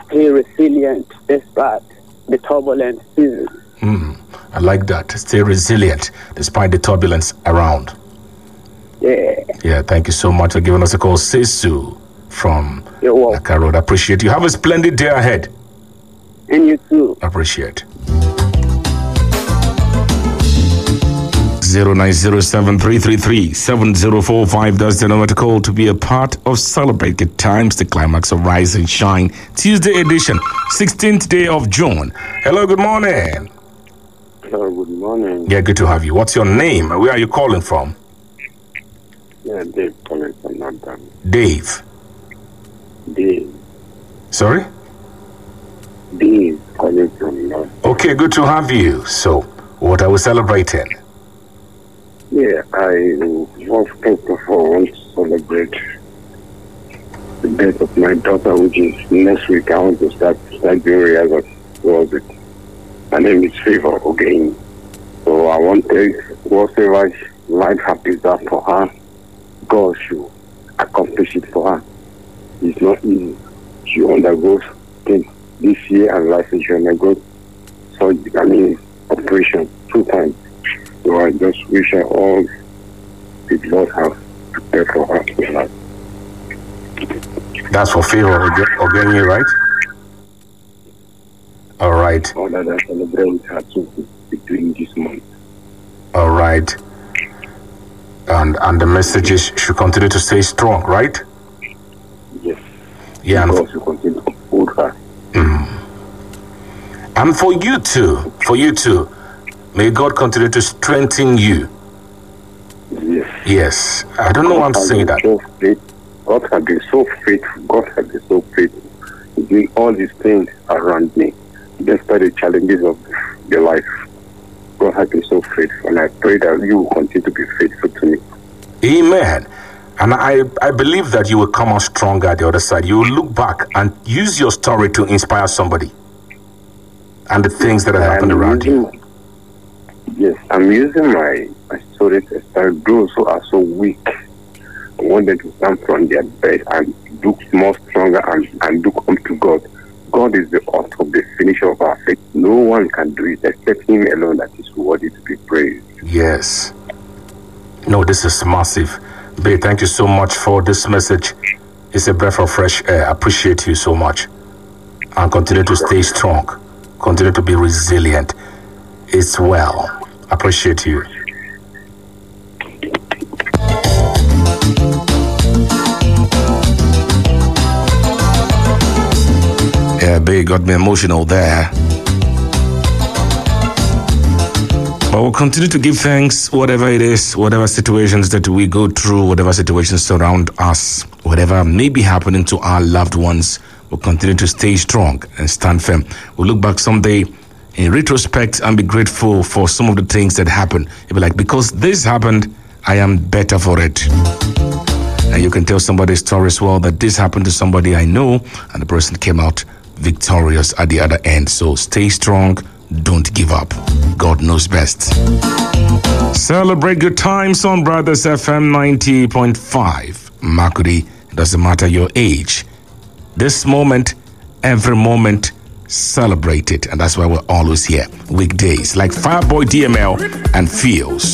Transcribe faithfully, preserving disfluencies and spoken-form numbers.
stay resilient despite the turbulent season. Mm, I like that. Stay resilient despite the turbulence around. Yeah. Yeah, thank you so much for giving us a call. Sisu from You're welcome. Naka Road. Appreciate you. Have a splendid day ahead. And you too. Appreciate. zero nine zero seven three three three seven zero four five. That's the number to call to be a part of Celebrate Good Times, the climax of Rise and Shine, Tuesday edition, sixteenth day of June. Hello, good morning. Hello, good morning. Yeah, good to have you. What's your name? Where are you calling from? Yeah, Dave calling from London. Dave. Dave. Sorry? Dave calling from London. Okay, good to have you. So, what are we celebrating? Yeah, I was first of all want to celebrate the birth of my daughter, which is next week. I want to start start doing rehearsal towards it. Her name is Favor again. So I want to whatever life has desired for her, God should accomplish it for her. It's not easy. She undergoes things this year and last year she undergoes surgery, I mean operation two times. So I just wish her all the Lord have prepared for her in life. That's for Favor Ogenye, right? All right. All that I celebrate with her too between this month. All right. And and the message is should continue to stay strong, right? Yes. Yeah. And, God should continue to hold her. mm. and for you too, for you too, may God continue to strengthen you. Yes. Yes. I don't know why I'm saying that. So God has been so faithful. God has been so faithful. Doing all these things around me, despite the challenges of your life. God has been so faithful, and I pray that you will continue to be faithful to me. Amen. And I, I believe that you will come out stronger at the other side. You will look back and use your story to inspire somebody and the things that have happened around you. Yes, I'm using my, my story to inspire those who are so weak. I want them to stand from their bed and look more stronger and, and look unto God. God is the author of the finisher of our faith. No one can do it except Him alone that is worthy to be praised. Yes. No, this is massive. Babe, thank you so much for this message. It's a breath of fresh air. I appreciate you so much. And continue to stay strong. Continue to be resilient. It's well. I appreciate you. Yeah, babe, got me emotional there. But we'll continue to give thanks, whatever it is, whatever situations that we go through, whatever situations surround us, whatever may be happening to our loved ones, we'll continue to stay strong and stand firm. We'll look back someday in retrospect and be grateful for some of the things that happened. You'll be like, because this happened, I am better for it. And you can tell somebody's story as well, that this happened to somebody I know, and the person came out victorious at the other end. So stay strong. Don't give up. God knows best. Celebrate good times on Brothers F M ninety point five. Makudi, it doesn't matter your age. This moment, every moment, celebrate it. And that's why we're always here. Weekdays like Fireboy D M L and Feels.